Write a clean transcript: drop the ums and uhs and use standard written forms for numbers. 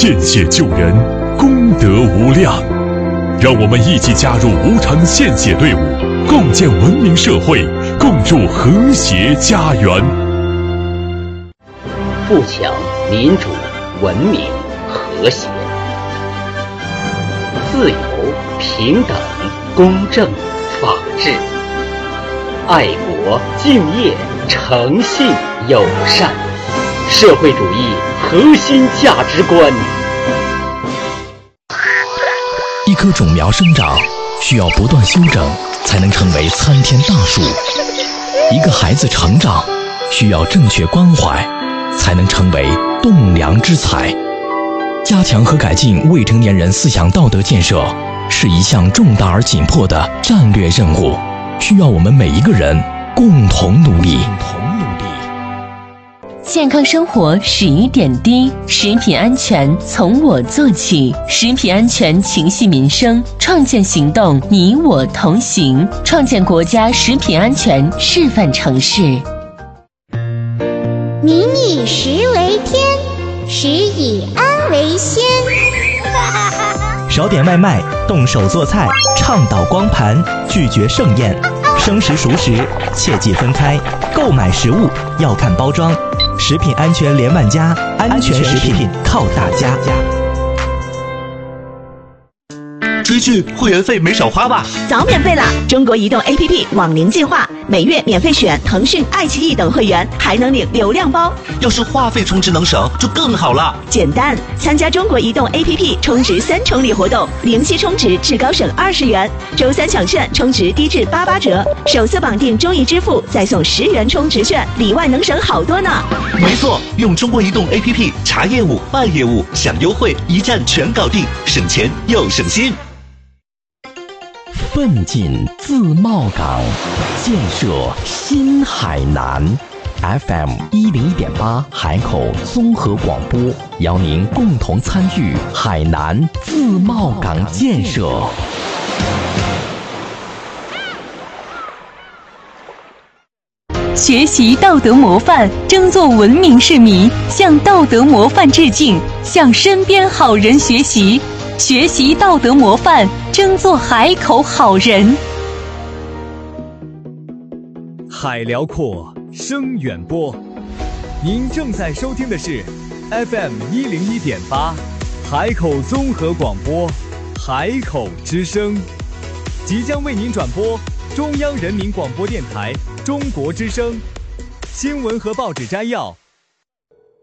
献血救人，功德无量。让我们一起加入无偿献血队伍，共建文明社会，共筑和谐家园。 富强、民主、文明、和谐，自由、平等、公正、法治，爱国、敬业、诚信、友善，社会主义核心价值观。 一棵种苗生长需要不断修整，才能成为参天大树；一个孩子成长需要正确关怀，才能成为栋梁之才。加强和改进未成年人思想道德建设是一项重大而紧迫的战略任务，需要我们每一个人共同努力。 健康生活始于点滴，食品安全从我做起，食品安全情系民生，创建行动你我同行，创建国家食品安全示范城市。 民以食为天，食以安为先。 少点外卖，动手做菜，倡导光盘，拒绝盛宴。生食熟食切忌分开，购买食物要看包装。食品安全连万家，安全食品靠大家。 追剧会员费没少花吧？ 早免费了！中国移动 APP 网龄计划，每月免费选腾讯、爱奇艺等会员，还能领流量包。 要是话费充值能省，就更好了。 简单，参加中国移动 APP 充值3重礼活动，零息充值至高省20元，周3抢券充值低至88折，首次绑定中移支付再送10元充值券，里外能省好多呢。 没错，用中国移动 APP 查业务、办业务、享优惠，一站全搞定，省钱又省心。 奋进自贸港，建设新海南。FM 101.8海口综合广播，邀您共同参与海南自贸港建设。 学习道德模范，争做文明市民，向道德模范致敬，向身边好人学习。学习道德模范，争做海口好人。 海辽阔，声远播。您正在收听的是 FM 101.8海口综合广播，海口之声，即将为您转播中央人民广播电台中国之声新闻和报纸摘要，